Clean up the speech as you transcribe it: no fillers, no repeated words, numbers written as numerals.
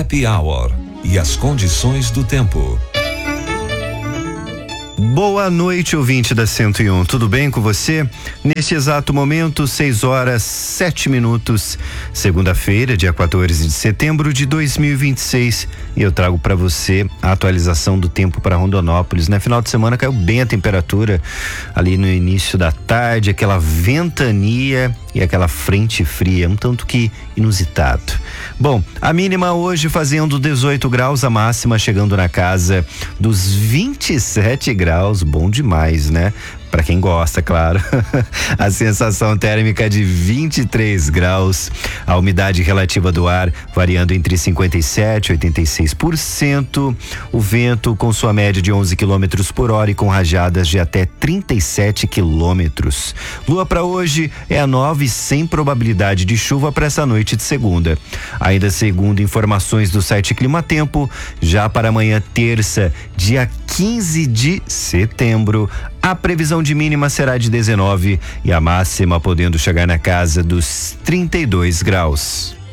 Happy Hour e as condições do tempo. Boa noite, ouvinte da 101. Tudo bem com você? Neste exato momento, 6h07, segunda-feira, dia 14 de setembro de 2026. E eu trago para você a atualização do tempo para Rondonópolis. No final de semana caiu bem a temperatura ali no início da tarde, aquela ventania e aquela frente fria, um tanto que inusitado. Bom, a mínima hoje fazendo 18 graus, a máxima chegando na casa dos 27 graus, bom demais, né? Para quem gosta, claro. A sensação térmica de 23 graus, a umidade relativa do ar variando entre 57% e 86%, o vento com sua média de 11 km por hora e com rajadas de até 37 km. Lua para hoje é a 9, sem probabilidade de chuva para essa noite de segunda. Ainda segundo informações do site Clima Tempo, já para amanhã terça, dia 15 de setembro, a previsão de mínima será de 19 e a máxima podendo chegar na casa dos 32 graus.